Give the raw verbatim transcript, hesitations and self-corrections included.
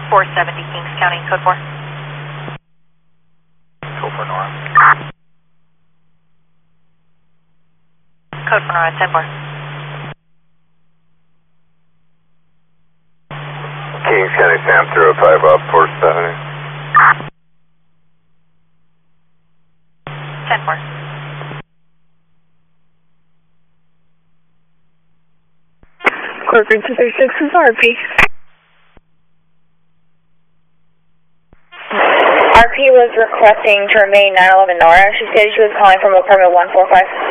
four seventy Kings County, code four. Code four Nora. Code four Nora, ten four. Kings County, Sam zero five off four seventy. ten four. Corcoran two thirty-six is R P. R P was requesting to remain nine eleven Nora. She stated she was calling from apartment one four five.